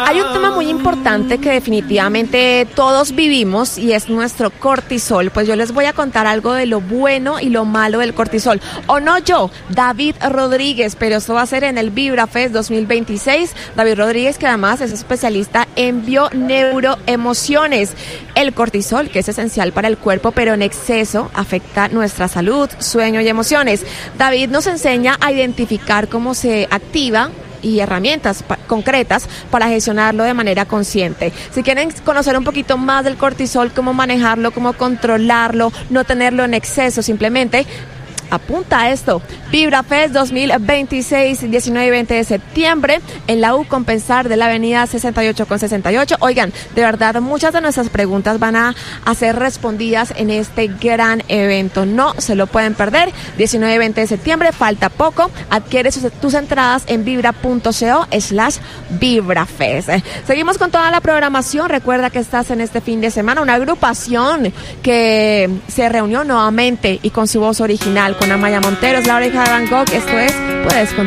Hay un tema muy importante que definitivamente todos vivimos y es nuestro cortisol. Pues yo les voy a contar algo de lo bueno y lo malo del cortisol. O no yo, David Rodríguez, pero esto va a ser en el VibraFest 2026. David Rodríguez, que además es especialista en bioneuroemociones. El cortisol, que es esencial para el cuerpo, pero en exceso afecta nuestra salud, sueño y emociones. David nos enseña a identificar cómo se activa y herramientas concretas para gestionarlo de manera consciente. Si quieren conocer un poquito más del cortisol, cómo manejarlo, cómo controlarlo, no tenerlo en exceso, simplemente apunta a esto. VibraFest 2026, 19 y 20 de septiembre en la U Compensar de la avenida 68 con 68. Oigan, de verdad, muchas de nuestras preguntas van a ser respondidas en este gran evento. No se lo pueden perder. 19 y 20 de septiembre, falta poco. Adquiere tus entradas en vibra.co/VibraFest. Seguimos con toda la programación. Recuerda que estás en este fin de semana una agrupación que se reunió nuevamente y con su voz original con Amaya Montero, es la oreja de Van Gogh. Esto es Puedes Contar.